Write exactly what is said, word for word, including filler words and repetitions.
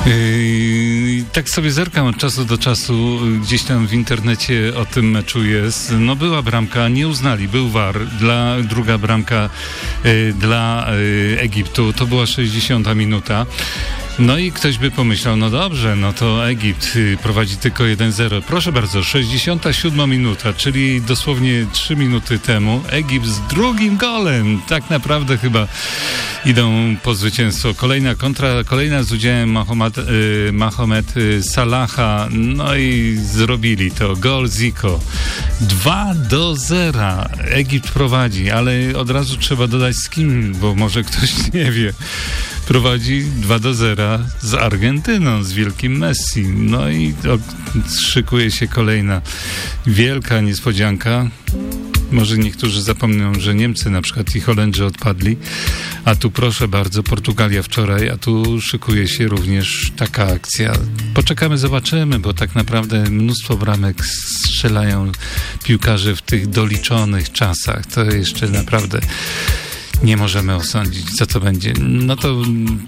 Yy, tak sobie zerkam od czasu do czasu, gdzieś tam w internecie o tym meczu jest. No była bramka, nie uznali, był V A R, dla, druga bramka yy, dla yy, Egiptu, to była sześćdziesiąta minuta. No i ktoś by pomyślał, no dobrze, no to Egipt prowadzi tylko jeden zero. Proszę bardzo, sześćdziesiąta siódma minuta, czyli dosłownie trzy minuty temu Egipt z drugim golem. Tak naprawdę chyba idą po zwycięstwo. Kolejna kontra, kolejna z udziałem Mahomet, y, Mahomet y, Salaha. No i zrobili to. Gol Zico. dwa do zera. Egipt prowadzi, ale od razu trzeba dodać z kim, bo może ktoś nie wie. Prowadzi dwa do zera z Argentyną, z wielkim Messi. No i o, szykuje się kolejna wielka niespodzianka. Może niektórzy zapomną, że Niemcy na przykład i Holendrzy odpadli, a tu proszę bardzo, Portugalia wczoraj, a tu szykuje się również taka akcja. Poczekamy, zobaczymy, bo tak naprawdę mnóstwo bramek strzelają piłkarze w tych doliczonych czasach. To jeszcze naprawdę nie możemy osądzić, co to będzie. No to